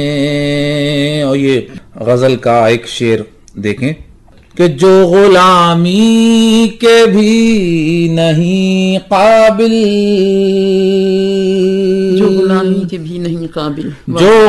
और ये गजल का एक शेर देखें कि जो गुलामी के भी नहीं काबिल, जो गुलामी के भी नहीं काबिल, जो